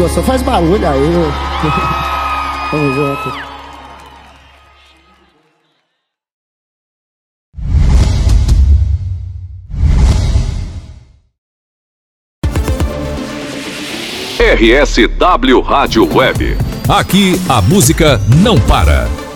gostou. Faz barulho aí. Tamo junto. RSW Rádio Web. Aqui a música não para.